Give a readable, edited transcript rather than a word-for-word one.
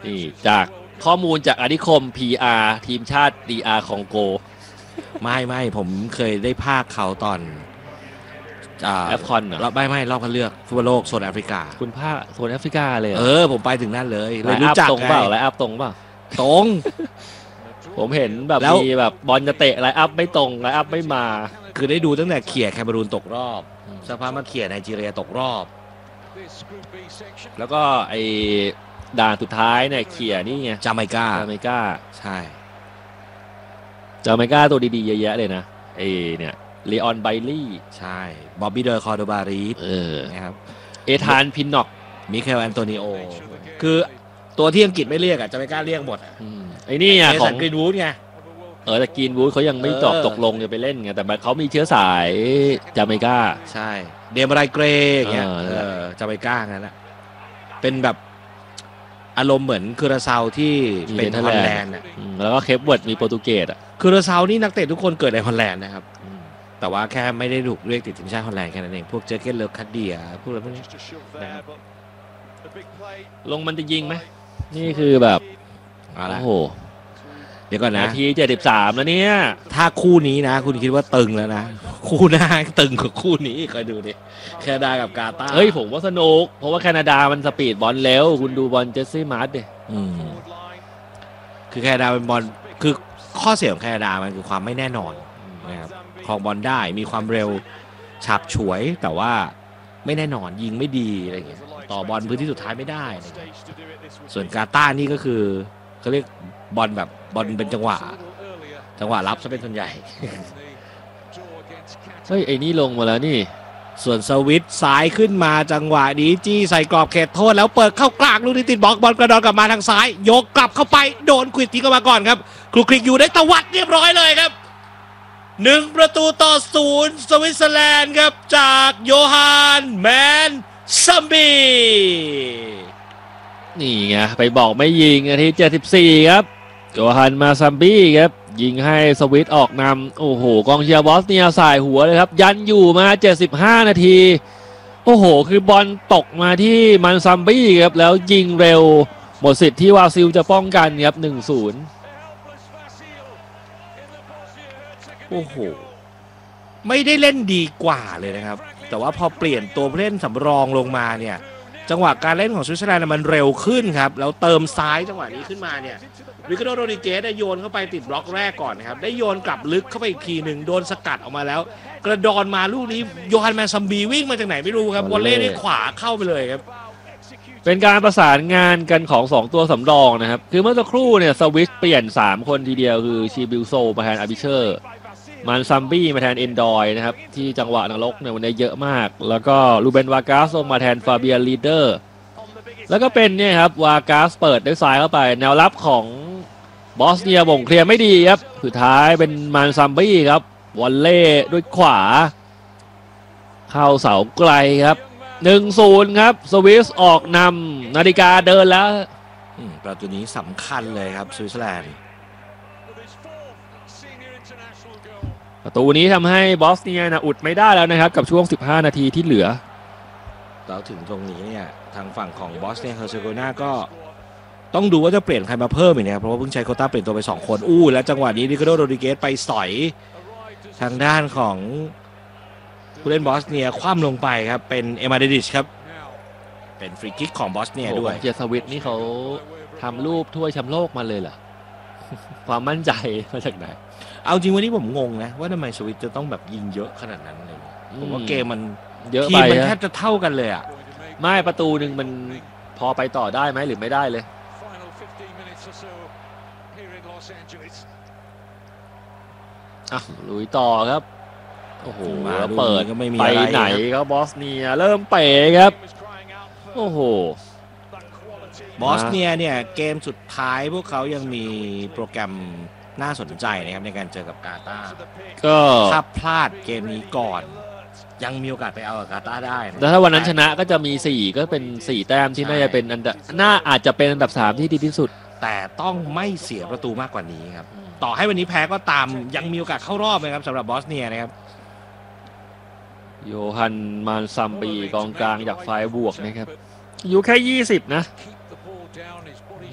นี่จากข้อมูลจากอานิคม PR ทีมชาติ DR คองโกไม่ผมเคยได้ภาคเขาตอนแอฟคอนเหรอไม่รอบคัดเลือกฟุตบอลโลกโซนแอฟริกาคุณภาคโซนแอฟริกาเลยผมไปถึงนั่นเลยรู้จักตรงเปล่าไลน์อัพตรงเปล่าตรงผมเห็นแบบมีแบบบอลจะเตะไลน์อัพไม่ตรงไลน์อัพไม่มาคือได้ดูตั้งแต่เขี่ยแคเมรูนตกรอบสักพักมาเขี่ยไนจีเรียตกรอบแล้วก็ไอ้ด่านสุดท้ายเนี่ยเขี่ยนี่ไงจาเมกาใช่จาเมกาตัวดีๆเยอะแยะเลยนะไอ้เนี่ยลีออนไบลี่ใช่บ๊อบบี้เดอร์คอร์โดบารีสนะครับเอธานพินน็อกมิเคลแอนโตนิโอคือตัวที่อังกฤษไม่เรียกจะไม่กล้าเรียกหมดไอ้นี่ของกรีนวูดไงแต่กรีนวูดเขายังไม่ตกลงจะไปเล่นไงแต่เขามีเชื้อสายจาเมกาใช่เดมไรเกรอย่างเงี้ยจาเมกางั้นแหละเป็นแบบอารมณ์เหมือนคูราซาวที่เป็นฮอลแลนด์แล้วก็เคปเวิร์ดมีโปรตุเกสคูราซาวนี่นักเตะทุกคนเกิดในฮอลแลนด์นะครับแต่ว่าแค่ไม่ได้ถูกเรียกติดทีมชาติฮอลแลนด์แค่นั้นเองพวกเจอเกนเลอคัดเดียพวกอะไรพวกนี้ลงมันจะยิงไหมนี่คือแบบโอ้โหเดี๋ยวก่อนนะนาที73แล้วเนี่ยถ้าคู่นี้นะคุณคิดว่าตึงแล้วนะคู่หน้าตึงกว่าคู่นี้คอยดูดิแคนาดากับกาตาร์ผมว่าสนุกเพราะว่าแคนาดามันสปีดบอลเร็วคุณดูบอลเจสซี่มาร์ตดิคือแคนาดาเป็นบอลคือข้อเสียของแคนาดามันคือความไม่แน่นอนนะครับครองบอลได้มีความเร็วฉับฉวยแต่ว่าไม่แน่นอนยิงไม่ดีอะไรอย่างเงี้ยต่อบอลพื้นที่สุดท้ายไม่ได้ส่วนกาตาร์นี่ก็คือเขาเรียกบอลแบบบอลเป็นจังหวะรับซะเป็นส่วนใหญ่ไอ้นี่ลงมาแล้วนี่ส่วนสวิตซ้ายขึ้นมาจังหวะนี้จี้ใส่กรอบเขตโทษแล้วเปิดเข้ากลางลูกนี้ติดบล็อกบอลกระดอนกลับมาทางซ้ายยกกลับเข้าไปโดนควิดทิ้งเข้ามาก่อนครับครูคลิกอยู่ได้ตวัดเรียบร้อยเลยครับ1-0สวิตเซอร์แลนด์ครับจากโยฮานแมนซัมบีนี่ไงไปบอกไม่ยิงนาที74ครับโยฮันมาซัมบี้ครับยิงให้สวิตออกนำโอ้โหกองเชียร์บอสเนียสายหัวเลยครับยันอยู่มา75นาทีโอ้โหคือบอลตกมาที่มันซัมบี้ครับแล้วยิงเร็วหมดสิทธิ์ที่วาซิลจะป้องกันครับ 1-0 โอ้โหไม่ได้เล่นดีกว่าเลยนะครับแต่ว่าพอเปลี่ยนตัวผู้เล่นสำรองลงมาเนี่ยจังหวะการเล่นของสวิตเซอร์แลนด์มันเร็วขึ้นครับแล้วเติมซ้ายจังหวะนี้ขึ้นมาเนี่ยริคาร์โด โรดริเกสได้โยนเข้าไปติดบล็อกแรกก่อนนะครับได้โยนกลับลึกเข้าไปอีกทีหนึ่งโดนสกัดออกมาแล้วกระดอนมาลูกนี้โยฮันแมนซัมบีวิ่งมาจากไหนไม่รู้ครับวอลเล่ได้ขวาเข้าไปเลยครับเป็นการประสานงานกันของ2ตัวสำรองนะครับคือเมื่อสักครู่เนี่ยสวิตเปลี่ยน3คนทีเดียวคือชีบิลโซมาแทนอาบิเชอร์มันซัมบี้มาแทนเอนดอยนะครับที่จังหวะนรกเนี่ยวันนี้เยอะมากแล้วก็ลูเบนวากาสลงมาแทนฟาเบียนลีเดอร์แล้วก็เป็นเนี่ยครับวากาสเปิดด้วยซ้ายเข้าไปแนวรับของบอสเนียบ่งเคลียร์ไม่ดีครับสุดท้ายเป็นมันซัมบี้ครับวอลเล่ด้วยขวาเข้าเสาไกลครับ 1-0 ครับสวิสออกนำนาฬิกาเดินแล้วประตูนี้สำคัญเลยครับสวิตเซอร์แลนด์ประตูนี้ทำให้บอสเนียอุดไม่ได้แล้วนะครับกับช่วง15นาทีที่เหลือแล้วถึงตรงนี้เนี่ยทางฝั่งของบอสเนียเฮอร์เซโกนาก็ต้องดูว่าจะเปลี่ยนใครมาเพิ่มอีกนะครับเพราะว่าเพิ่งใช้โควต้าเปลี่ยนตัวไป2คนแล้วจังหวะนี้ริคาร์โด โรดริเกสไปสอยทางด้านของผู้เล่นบอสเนียคว่ำลงไปครับเป็นเอมาเดดิชครับเป็นฟรีคิกของบอสเนียด้วยเจสวิตนี่เขาทำรูปถ้วยแชมป์โลกมาเลยเหรอความมั่นใจมาจากไหนเอาจริงวันนี้ผมงงนะว่าทำไมสวิตจะต้องแบบยิงเยอะขนาดนั้นเลยผมว่าเกมมันเยอะไปทีมมันแทบจะเท่ากันเลยอ่ะไม่ประตูหนึ่งมันพอไปต่อได้ไหมหรือไม่ได้เลยลุยต่อครับโอ้โหเปิดไปไหนครับบอสเนียเริ่มเป๋ครับโอ้โหบอสเนียเนี่ยเกมสุดท้ายพวกเขายังมีโปรแกรมน่าสนใจนะครับในการเจอกับกาตาร์ก็ถ้าพลาดเกมนี้ก่อนยังมีโอกาสไปเอากับกาตาร์ได้แต่ถ้าวันนั้นชนะก็จะมี4ก็เป็น4แต้มที่น่าจะเป็นอันดับอาจจะเป็นอันดับ3ที่ดีที่สุดแต่ต้องไม่เสียประตูมากกว่านี้ครับต่อให้วันนี้แพ้ก็ตามยังมีโอกาสเข้ารอบนะครับสำหรับบอสเนียนะครับโยฮันมานซัมบีกองกลางจากฝ่ายบวกนะครับอยู่แค่20นะ